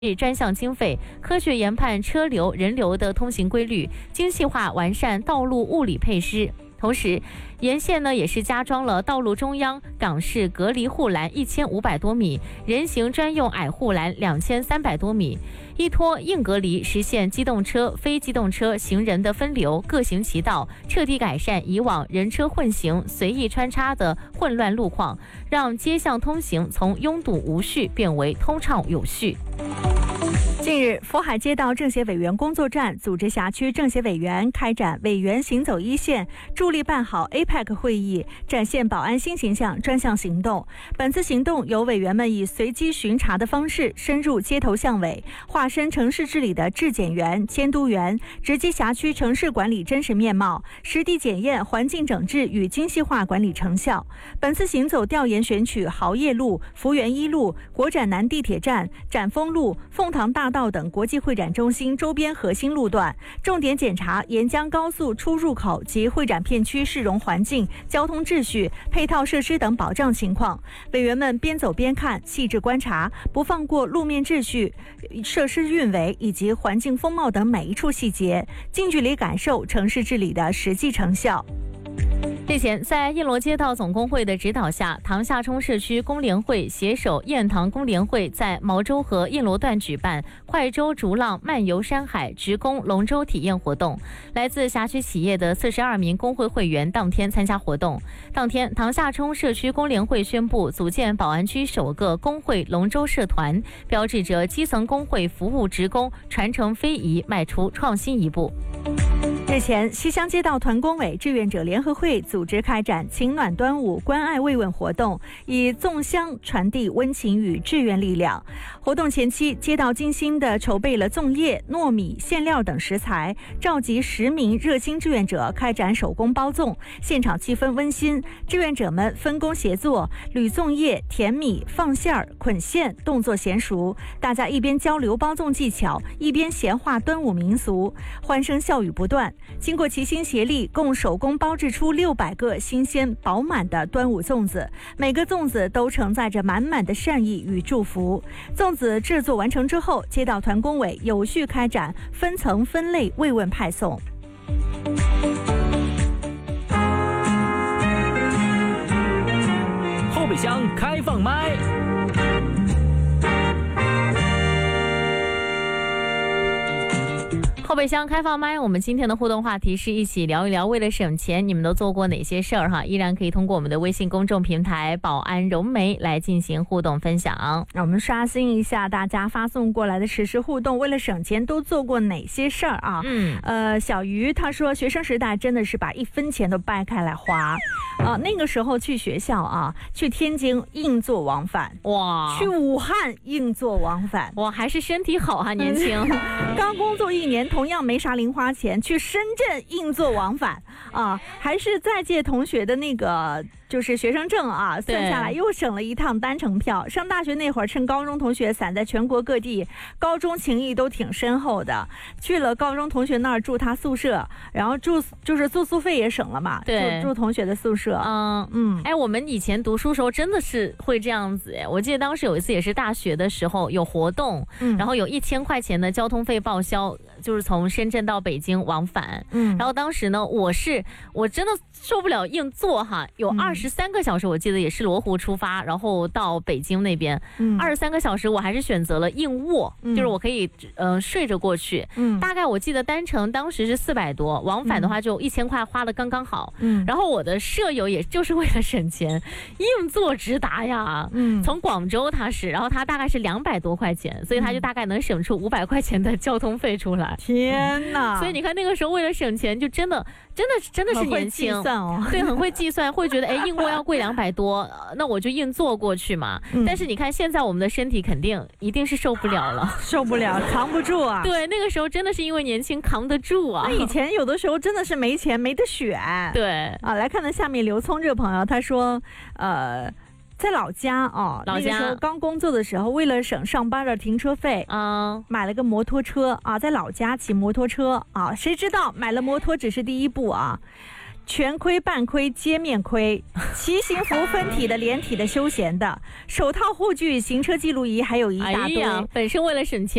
专项经费，科学研判车流、人流的通行规律，精细化完善道路物理配施。同时，沿线呢也是加装了道路中央港式隔离护栏1500多米，人行专用矮护栏2300多米，依托硬隔离，实现机动车、非机动车、行人的分流，各行其道，彻底改善以往人车混行、随意穿插的混乱路况，让街巷通行从拥堵无序变为通畅有序。 近日，福海街道政协委员工作站组织辖区政协委员开展委员行走一线，助力办好 APEC 会议，展现保安新形象专项行动。本次行动由委员们以随机巡查的方式深入街头巷尾，化身城市治理的质检员、监督员，直击辖区城市管理真实面貌，实地检验环境整治与精细化管理成效。本次行走调研选取豪业路、福源一路、国展南地铁站、展丰路、凤塘大道等国际会展中心周边核心路段，重点检查沿江高速出入口及会展片区市容环境、交通秩序、配套设施等保障情况。委员们边走边看，细致观察，不放过路面秩序、设施运维以及环境风貌等每一处细节，近距离感受城市治理的实际成效。 日前，在印罗街道总工会的指导下，塘下冲社区工联会携手燕塘工联会在毛洲河印罗段举办快舟逐浪漫游山海职工龙舟体验活动。来自辖区企业的42名工会会员当天参加活动。当天，塘下冲社区工联会宣布组建宝安区首个工会龙舟社团，标志着基层工会服务职工传承非遗迈出创新一步。 日前，西乡街道团工委志愿者联合会组织开展情暖端午关爱慰问活动，以粽香传递温情与志愿力量。活动前期，街道精心地筹备了粽叶、糯米、馅料等食材，召集10名热心志愿者开展手工包粽，现场气氛温馨。志愿者们分工协作，捋粽叶、填米、放馅儿、捆馅，动作娴熟。大家一边交流包粽技巧，一边闲话端午民俗，欢声笑语不断。经过齐心协力，共手工包制出600个新鲜饱满的端午粽子，每个粽子都承载着满满的善意与祝福。粽子制作完成之后，街道团工委有序开展分层分类慰问派送。 后备箱开放麦。 后备箱开放麦，我们今天的互动话题是一起聊一聊，为了省钱，你们都做过哪些事儿哈？依然可以通过我们的微信公众平台保安融媒来进行互动分享。 让我们刷新一下大家发送过来的实时互动，为了省钱都做过哪些事儿啊？小鱼他说，学生时代真的是把1分钱都掰开来花。那个时候去学校啊，去天津硬座往返，哇，去武汉硬座往返， 哇，还是身体好啊，年轻。 刚工作1年，同样没啥零花钱，去深圳硬座往返啊，还是在借同学的那个就是学生证啊，算下来又省了一趟单程票。上大学那会儿，趁高中同学散在全国各地，高中情谊都挺深厚的，去了高中同学那儿住他宿舍，然后就是住宿费也省了嘛， 对， 住同学的宿舍。 我们以前读书时候真的是会这样子哎，我记得当时有一次也是大学的时候有活动，然后有1000块钱的交通费报销，就是从深圳到北京往返，然后当时呢，我真的受不了硬座哈，有23个小时，我记得也是罗湖出发，然后到北京那边，23个小时，我还是选择了硬卧，就是我可以睡着过去，大概我记得单程当时是400多，往返的话就1000块花的刚刚好，然后我的舍友也就是为了省钱，硬座直达呀，从广州他是，然后他大概是200多块钱，所以他就大概能省出500块钱的交通费出来。 天哪！ 所以你看那个时候为了省钱，就真的是年轻，对，很会计算，会觉得硬卧要贵200多，那我就硬坐过去嘛。但是你看现在我们的身体肯定一定是受不了了， 受不了，扛不住啊。 对，那个时候真的是因为年轻扛得住啊。 那以前有的时候真的是没钱没得选。 对啊，来看到下面刘聪这个朋友，他说在老家啊，那个时候刚工作的时候，为了省上班的停车费，买了个摩托车啊，在老家骑摩托车啊，谁知道买了摩托只是第一步啊。 全盔、半盔、街面盔，骑行服分体的、连体的、休闲的，手套、护具、行车记录仪，还有一大堆。 本身为了省钱。